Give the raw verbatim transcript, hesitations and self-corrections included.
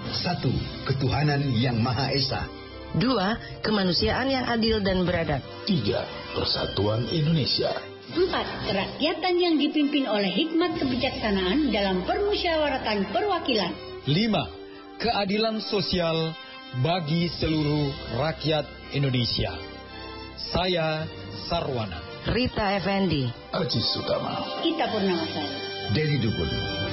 Satu, ketuhanan yang Maha Esa. Dua, kemanusiaan yang adil dan beradab. Tiga, persatuan Indonesia. Empat, kerakyatan yang dipimpin oleh hikmat kebijaksanaan dalam permusyawaratan perwakilan. Lima, keadilan sosial bagi seluruh rakyat Indonesia. Saya Sarwana. Rita Effendi. Aji Sutama. Ita Purnamasari. Dedi Dukun.